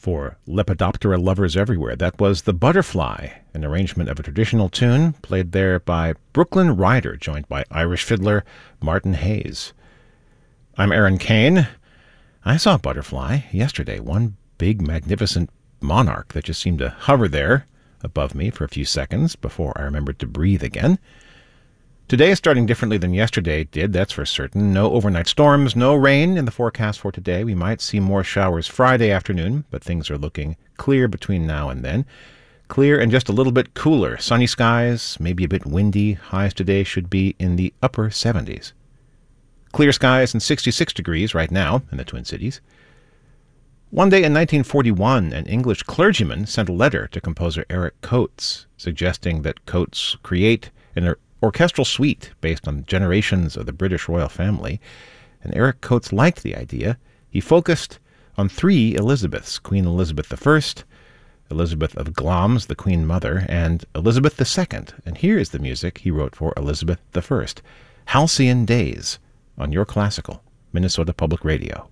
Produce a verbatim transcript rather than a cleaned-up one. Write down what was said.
For Lepidoptera lovers everywhere, that was The Butterfly, an arrangement of a traditional tune played there by Brooklyn Ryder, joined by Irish fiddler Martin Hayes. I'm Aaron Kane. I saw a butterfly yesterday, one big, magnificent monarch that just seemed to hover there above me for a few seconds before I remembered to breathe again. Today is starting differently than yesterday did, that's for certain. No overnight storms, no rain in the forecast for today. We might see more showers Friday afternoon, but things are looking clear between now and then. Clear and just a little bit cooler. Sunny skies, maybe a bit windy. Highs today should be in the upper seventies. Clear skies and sixty-six degrees right now in the Twin Cities. One day in nineteen forty-one, an English clergyman sent a letter to composer Eric Coates, suggesting that Coates create an orchestral suite based on generations of the British royal family, and Eric Coates liked the idea. He focused on three Elizabeths, Queen Elizabeth the First, Elizabeth of Glamis, the Queen Mother, and Elizabeth the Second. And here is the music he wrote for Elizabeth the First, Halcyon Days, on Your Classical, Minnesota Public Radio.